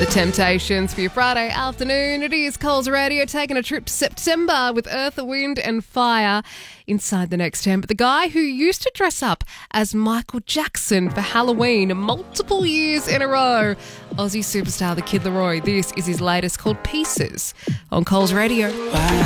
The Temptations for your Friday afternoon. It is Coles Radio taking a trip to September with Earth, Wind and Fire inside the Next 10. But the guy who used to dress up as Michael Jackson for Halloween multiple years in a row, Aussie superstar The Kid Laroi. This is his latest called Pieces on Coles Radio.